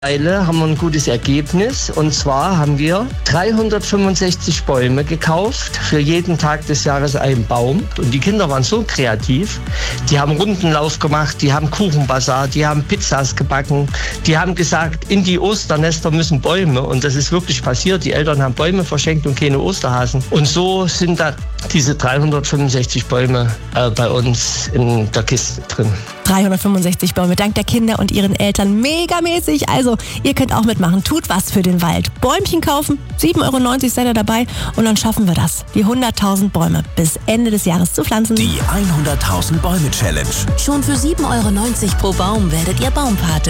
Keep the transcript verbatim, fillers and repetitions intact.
Mittlerweile haben wir ein gutes Ergebnis, und zwar haben wir dreihundertfünfundsechzig Bäume gekauft, für jeden Tag des Jahres einen Baum. Und die Kinder waren so kreativ, die haben Rundenlauf gemacht, die haben Kuchenbazar, die haben Pizzas gebacken, die haben gesagt, in die Osternester müssen Bäume, und das ist wirklich passiert. Die Eltern haben Bäume verschenkt und keine Osterhasen. Und so sind da diese dreihundertfünfundsechzig Bäume äh, bei uns in der Kiste drin. dreihundertfünfundsechzig Bäume, dank der Kinder und ihren Eltern. Megamäßig. Also, ihr könnt auch mitmachen. Tut was für den Wald. Bäumchen kaufen, sieben Euro neunzig seid ihr dabei, und dann schaffen wir das, die hunderttausend Bäume bis Ende des Jahres zu pflanzen. Die hunderttausend Bäume Challenge. Schon für sieben Euro neunzig pro Baum werdet ihr Baumpate.